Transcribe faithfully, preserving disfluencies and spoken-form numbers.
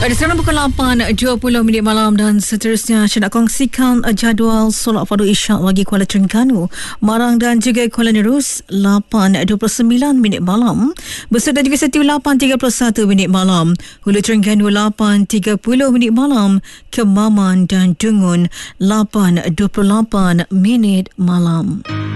Pada sekarang pukul lapan dua puluh minit malam dan seterusnya saya nak kongsikan jadual solat fardu isyak bagi Kuala Terengganu, Marang dan juga Kuala Nerus lapan dua puluh sembilan minit malam. Besar dan juga Setiu lapan tiga puluh satu minit malam. Hulu Terengganu lapan tiga puluh minit malam. Kemaman dan Dungun lapan dua puluh lapan minit malam.